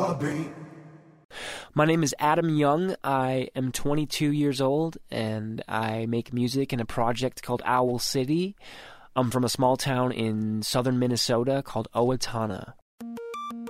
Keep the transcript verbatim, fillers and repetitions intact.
My name is Adam Young. I am twenty-two years old, and I make music in a project called Owl City. I'm from a small town in southern Minnesota called Owatonna.